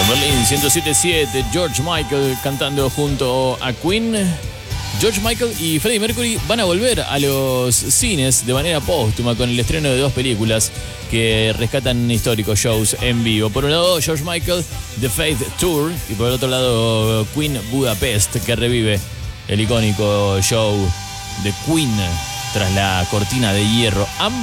Berlín 107.7, George Michael cantando junto a Queen. George Michael y Freddie Mercury van a volver a los cines de manera póstuma con el estreno de 2 películas que rescatan históricos shows en vivo. Por un lado, George Michael, The Faith Tour, y por el otro lado, Queen Budapest, que revive el icónico show de Queen tras la cortina de hierro.